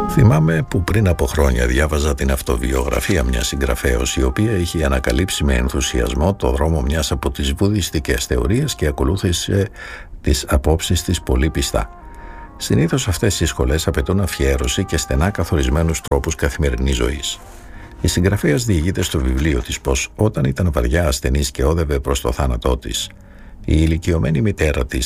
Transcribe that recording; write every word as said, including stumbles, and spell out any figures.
Θυμάμαι που πριν από χρόνια διάβαζα την αυτοβιογραφία μιας συγγραφέως, η οποία είχε ανακαλύψει με ενθουσιασμό το δρόμο μιας από τις βουδιστικές θεωρίες και ακολούθησε τις απόψεις της πολύ πιστά. Συνήθως αυτές οι σχολές απαιτούν αφιέρωση και στενά καθορισμένους τρόπους καθημερινής ζωής. Η συγγραφέας διηγείται στο βιβλίο της πως όταν ήταν βαριά ασθενής και όδευε προς το θάνατό της, η ηλικιωμένη μητέρα της